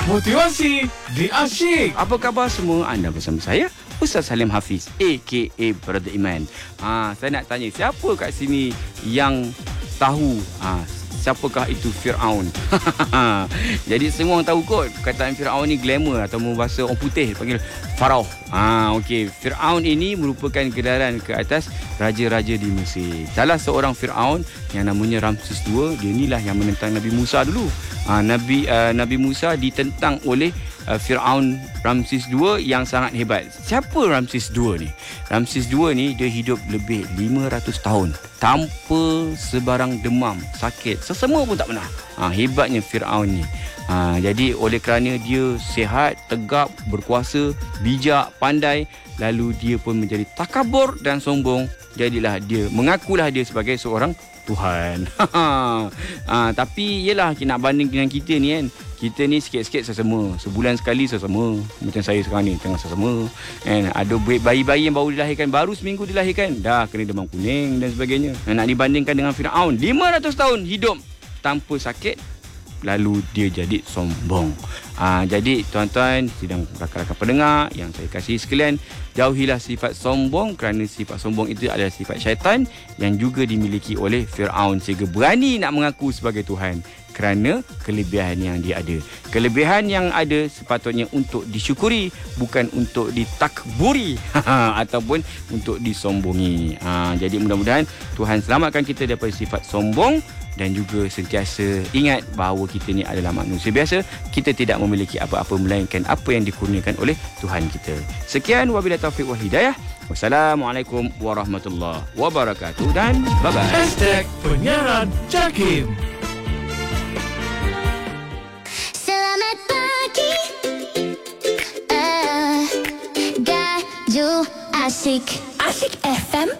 Motivasi di Asyik. Apa khabar semua? Anda bersama saya, Ustaz Salim Hafiz, a.k.a. Brother Iman. Saya nak tanya, siapa kat sini yang tahu siapakah itu Fir'aun? Jadi semua orang tahu kot perkataan Fir'aun ni glamour, atau bahasa orang putih panggil Farao. Okey, Fir'aun ini merupakan gedaran ke atas raja-raja di Mesir. Salah seorang Fir'aun yang namanya Ramses II, dia inilah yang menentang Nabi Musa dulu. Nabi Musa ditentang oleh Fir'aun Ramses II yang sangat hebat. Siapa Ramses II ni? Ramses II ni dia hidup lebih 500 tahun tanpa sebarang demam, sakit, sesama pun tak pernah. Hebatnya Fir'aun ni. Jadi oleh kerana dia sihat, tegap, berkuasa, bijak, pandai, lalu dia pun menjadi takabur dan sombong. Jadilah dia, mengakulah dia sebagai seorang Tuhan. Tapi yelah, nak banding dengan kita ni kan, kita ni sikit-sikit sesama. Sebulan sekali sesama. Macam saya sekarang ni tengah sesama kan. Ada bayi-bayi yang baru dilahirkan, baru seminggu dilahirkan, dah kena demam kuning dan sebagainya. Nak dibandingkan dengan Fir'aun, 500 tahun hidup tanpa sakit, lalu dia jadi sombong. Jadi tuan-tuan, sidang rakan-rakan pendengar yang saya kasihi sekalian, jauhilah sifat sombong, kerana sifat sombong itu adalah sifat syaitan yang juga dimiliki oleh Fir'aun, sehingga berani nak mengaku sebagai Tuhan kerana kelebihan yang dia ada. Kelebihan yang ada sepatutnya untuk disyukuri, bukan untuk ditakburi ataupun untuk disombongi. Jadi mudah-mudahan Tuhan selamatkan kita daripada sifat sombong, dan juga sentiasa ingat bahawa kita ni adalah manusia biasa. Kita tidak memiliki apa-apa melainkan apa yang dikurniakan oleh Tuhan kita. Sekian, wabillahi taufiq wal hidayah. Wassalamualaikum warahmatullahi wabarakatuh, dan bye-bye. #penyiaran Jakim. Selamat pagi, Gaju Asyik. Asyik FM.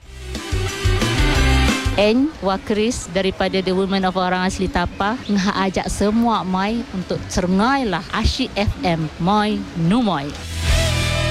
Wakris daripada The Women of Orang Asli Tapah ngah ajak semua mai untuk cerngailah Asyik FM Moi Numoy.